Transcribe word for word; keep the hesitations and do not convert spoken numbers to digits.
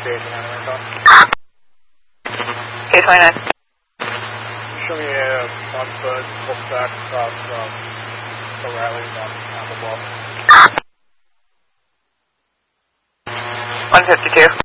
Jason, on the call. K twenty-nine. Show me a one foot full stack across from O'Reilly on, on the wall. one fifty-two.